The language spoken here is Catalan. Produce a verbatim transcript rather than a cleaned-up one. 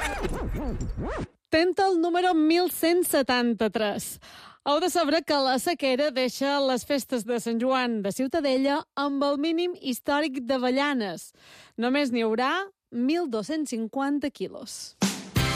Tenta el número mil cent setanta-tres. Heu de saber que la sequera deixa les festes de Sant Joan de Ciutadella amb el mínim històric d'avellanes. Només n'hi haurà mil dos-cents cinquanta quilos.